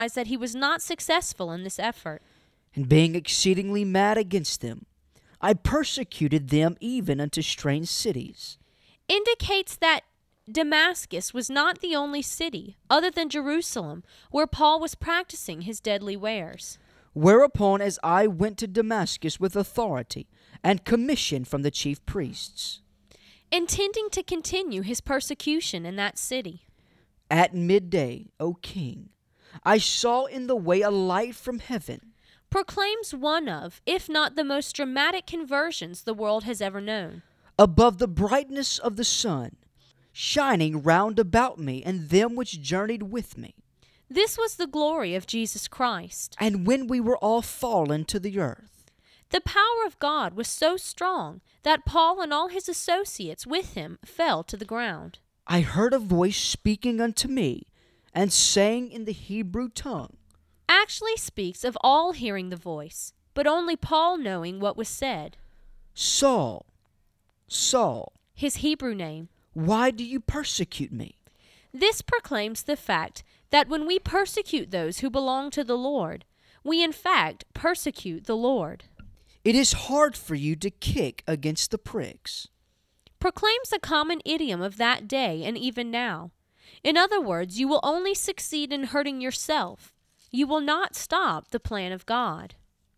that he was not successful in this effort. And being exceedingly mad against them, I persecuted them even unto strange cities. Indicates that Damascus was not the only city, other than Jerusalem, where Paul was practicing his deadly wares. Whereupon, as I went to Damascus with authority and commission from the chief priests, intending to continue his persecution in that city. At midday, O king, I saw in the way a light from heaven. Proclaims one of, if not the most dramatic conversions the world has ever known. Above the brightness of the sun, shining round about me and them which journeyed with me. This was the glory of Jesus Christ. And when we were all fallen to the earth, the power of God was so strong that Paul and all his associates with him fell to the ground. I heard a voice speaking unto me and saying in the Hebrew tongue. Actually speaks of all hearing the voice, but only Paul knowing what was said. Saul, Saul, his Hebrew name, why do you persecute me? This proclaims the fact that when we persecute those who belong to the Lord, we in fact persecute the Lord. It is hard for you to kick against the pricks. Proclaims a common idiom of that day and even now. In other words, you will only succeed in hurting yourself. You will not stop the plan of God.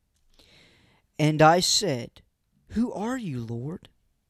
And I said, Who are you, Lord?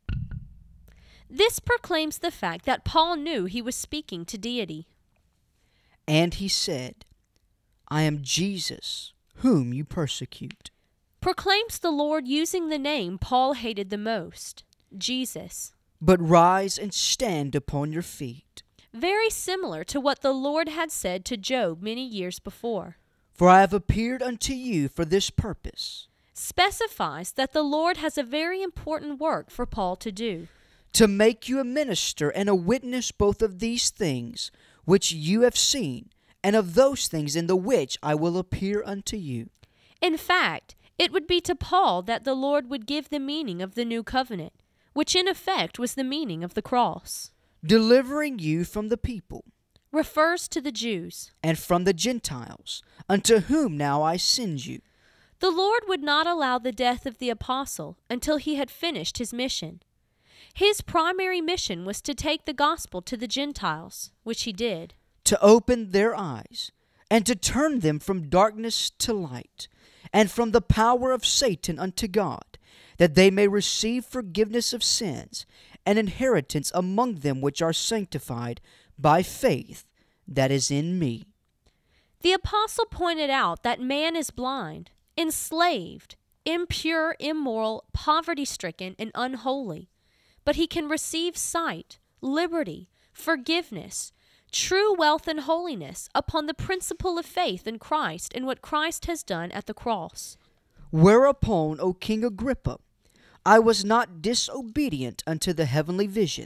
This proclaims the fact that Paul knew he was speaking to deity. And he said, I am Jesus, whom you persecute. Proclaims the Lord using the name Paul hated the most, Jesus. But rise and stand upon your feet. Very similar to what the Lord had said to Job many years before. For I have appeared unto you for this purpose. Specifies that the Lord has a very important work for Paul to do. To make you a minister and a witness both of these things which you have seen, and of those things in the which I will appear unto you. In fact, it would be to Paul that the Lord would give the meaning of the new covenant, which in effect was the meaning of the cross. Delivering you from the people. Refers to the Jews. And from the Gentiles, unto whom now I send you. The Lord would not allow the death of the apostle until he had finished his mission. His primary mission was to take the gospel to the Gentiles, which he did. To open their eyes, and to turn them from darkness to light, and from the power of Satan unto God, that they may receive forgiveness of sins, and inheritance among them which are sanctified by faith that is in me. The apostle pointed out that man is blind, enslaved, impure, immoral, poverty-stricken, and unholy. But he can receive sight, liberty, forgiveness, true wealth and holiness upon the principle of faith in Christ and what Christ has done at the cross. Whereupon, O King Agrippa, I was not disobedient unto the heavenly vision.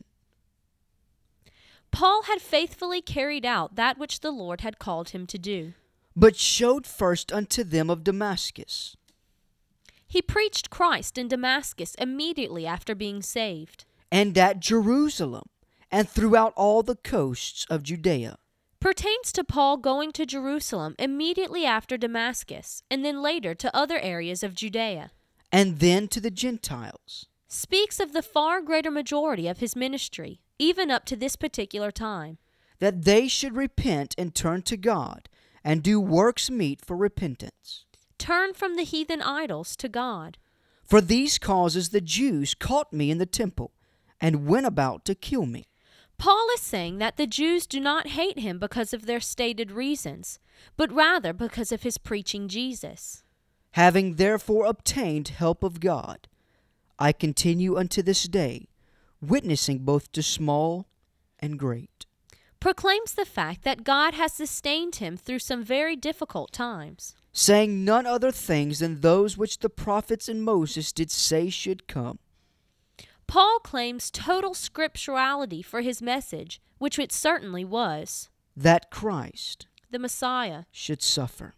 Paul had faithfully carried out that which the Lord had called him to do. But showed first unto them of Damascus. He preached Christ in Damascus immediately after being saved. And at Jerusalem, and throughout all the coasts of Judea. Pertains to Paul going to Jerusalem immediately after Damascus, and then later to other areas of Judea. And then to the Gentiles. Speaks of the far greater majority of his ministry, even up to this particular time. That they should repent and turn to God, and do works meet for repentance. Turn from the heathen idols to God. For these causes the Jews caught me in the temple, and went about to kill me. Paul is saying that the Jews do not hate him because of their stated reasons, but rather because of his preaching Jesus. Having therefore obtained help of God, I continue unto this day, witnessing both to small and great. Proclaims the fact that God has sustained him through some very difficult times. Saying none other things than those which the prophets and Moses did say should come. Paul claims total scripturality for his message, which it certainly was. That Christ, the Messiah, should suffer.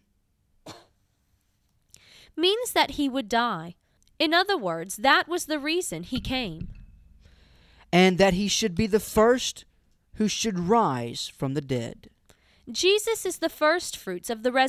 Means that he would die. In other words, that was the reason he came. And that he should be the first who should rise from the dead. Jesus is the first fruits of the